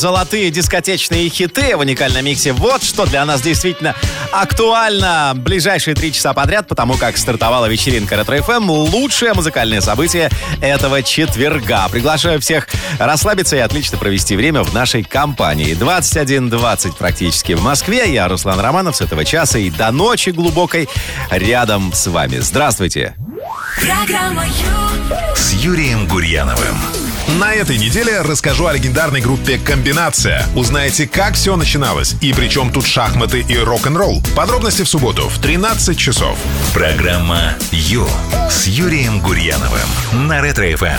Золотые дискотечные хиты в уникальном миксе. Вот что для нас действительно актуально ближайшие 3 часа подряд, потому как стартовала вечеринка Ретро-ФМ. Лучшее музыкальное событие этого четверга. Приглашаю всех расслабиться и отлично провести время в нашей компании. 21:20 практически в Москве. Я Руслан Романов с этого часа и до ночи глубокой рядом с вами. Здравствуйте. Программа с Юрием Гурьяновым. На этой неделе расскажу о легендарной группе «Комбинация». Узнаете, как все начиналось и при чем тут шахматы и рок-н-ролл. Подробности в субботу в 13 часов. Программа «Ю» с Юрием Гурьяновым на Ретро-ФМ.